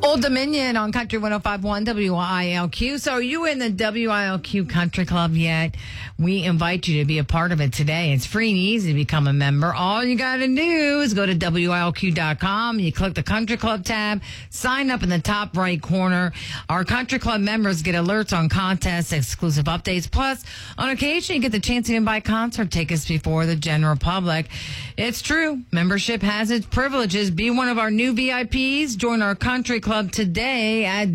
Old Dominion on Country 105.1 WILQ. So are you in the WILQ Country Club yet? We invite you to be a part of it today. It's free and easy to become a member. All you got to do is go to WILQ.com. You click the Country Club tab, sign up in the top right corner. Our Country Club members get alerts on contests, exclusive updates. Plus, on occasion, you get the chance to buy concert tickets before the general public. It's true. Membership has its privileges. Be one of our new VIPs. Join our Country Club today at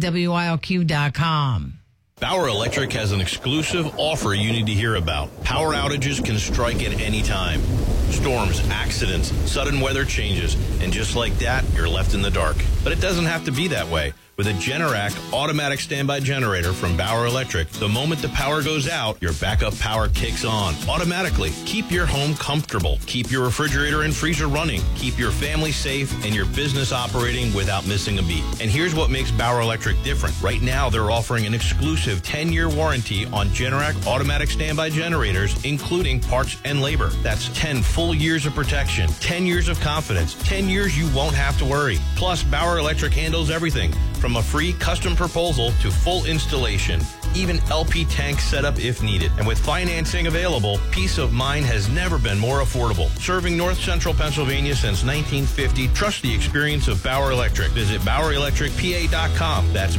WILQ.com. Bauer Electric has an exclusive offer you need to hear about. Power outages can strike at any time. Storms, accidents, sudden weather changes, and just like that, you're left in the dark. But it doesn't have to be that way. With a Generac automatic standby generator from Bauer Electric, the moment the power goes out, your backup power kicks on automatically. Keep your home comfortable. Keep your refrigerator and freezer running. Keep your family safe and your business operating without missing a beat. And here's what makes Bauer Electric different. Right now, they're offering an exclusive 10-year warranty on Generac automatic standby generators, including parts and labor. That's 10 full years of protection, 10 years of confidence, 10 years you won't have to worry. Plus, Bauer Electric handles everything from a free custom proposal to full installation, even LP tank setup if needed. And with financing available, peace of mind has never been more affordable. Serving North Central Pennsylvania since 1950, trust the experience of Bauer Electric. Visit BauerElectricPA.com. That's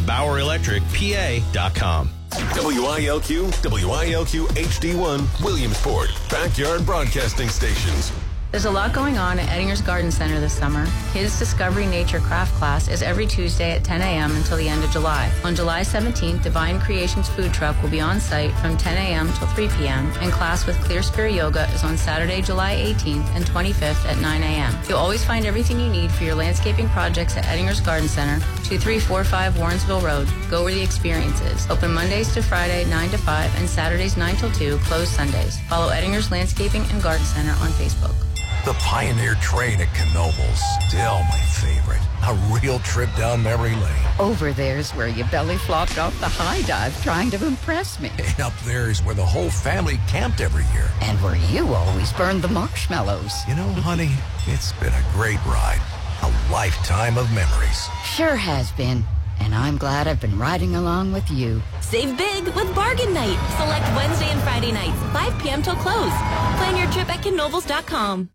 BauerElectricPA.com. WILQ, WILQ HD1, Williamsport, Backyard Broadcasting Stations. There's a lot going on at Ettinger's Garden Center this summer. Kids Discovery Nature Craft Class is every Tuesday at 10 a.m. until the end of July. On July 17th, Divine Creations Food Truck will be on site from 10 a.m. till 3 p.m. and class with Clear Spirit Yoga is on Saturday, July 18th and 25th at 9 a.m. You'll always find everything you need for your landscaping projects at Ettinger's Garden Center, 2345 Warrensville Road. Go where the experience is. Open Mondays to Friday, 9 to 5, and Saturdays, 9 till 2, closed Sundays. Follow Ettinger's Landscaping and Garden Center on Facebook. The Pioneer Train at Knoebels, still my favorite. A real trip down memory lane. Over there's where you belly flopped off the high dive trying to impress me. And up there's where the whole family camped every year. And where you always burned the marshmallows. You know, honey, it's been a great ride. A lifetime of memories. Sure has been. And I'm glad I've been riding along with you. Save big with Bargain Night. Select Wednesday and Friday nights, 5 p.m. till close. Plan your trip at knoebels.com.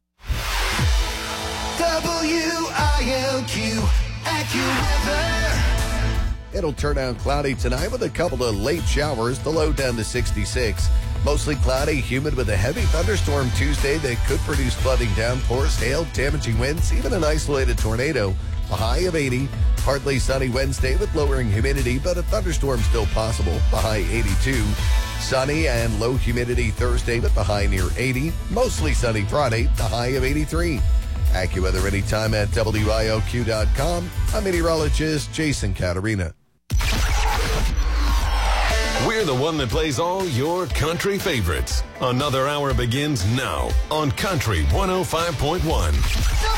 WILQ AccuWeather. It'll turn out cloudy tonight with a couple of late showers. The low down to 66. Mostly cloudy, humid with a heavy thunderstorm Tuesday that could produce flooding, downpours, hail, damaging winds, even an isolated tornado. A high of 80. Partly sunny Wednesday with lowering humidity, but a thunderstorm still possible. The high 82. Sunny and low humidity Thursday with the high near 80. Mostly sunny Friday, the high of 83. AccuWeather anytime at WILQ.com. I'm meteorologist Jason Caterina. We're the one that plays all your country favorites. Another hour begins now on Country 105.1.